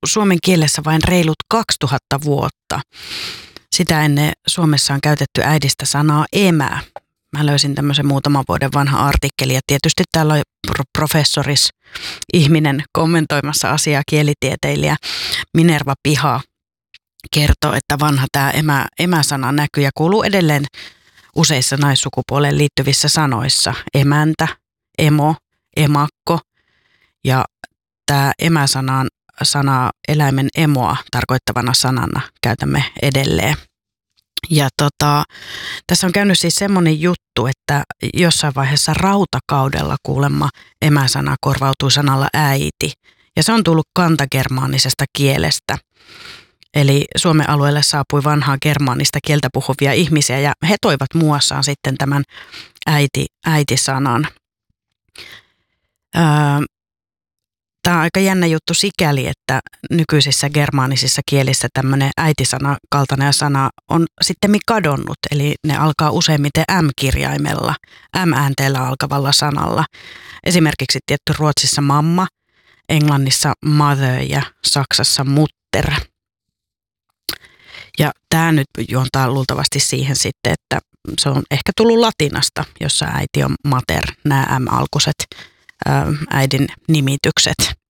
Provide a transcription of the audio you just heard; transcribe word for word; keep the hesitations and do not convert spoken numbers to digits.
suomen kielessä vain reilut kaksituhatta vuotta. Sitä ennen Suomessa on käytetty äidistä sanaa emä. Mä löysin tämmöisen muutaman vuoden vanha artikkeli ja tietysti täällä on professoris ihminen kommentoimassa asiaa, kielitieteilijä Minerva Piha kertoo, että vanha tämä emä, emä-sana näkyy ja kuuluu edelleen useissa naissukupuoleen liittyvissä sanoissa. Emäntä, emo, emakko ja tämä emä-sanaan sanaa eläimen emoa tarkoittavana sanana käytämme edelleen. Ja tota, tässä on käynyt siis semmoinen juttu, että jossain vaiheessa rautakaudella kuulemma emäsana korvautui sanalla äiti. Ja se on tullut kantagermaanisesta kielestä. Eli Suomen alueelle saapui vanhaa germaanista kieltä puhuvia ihmisiä ja he toivat muassaan sitten tämän äiti, äiti-sanan. Öö, Tämä on aika jännä juttu sikäli, että nykyisissä germaanisissa kielissä tämmöinen äitisana kaltainen sana on sitten kadonnut. Eli ne alkaa useimmiten M-kirjaimella, M-äänteellä alkavalla sanalla. Esimerkiksi tietty Ruotsissa mamma, Englannissa mother ja Saksassa mutter. Ja tämä nyt juontaa luultavasti siihen sitten, että se on ehkä tullut latinasta, jossa äiti on mater, nämä M-alkuiset äidin nimitykset.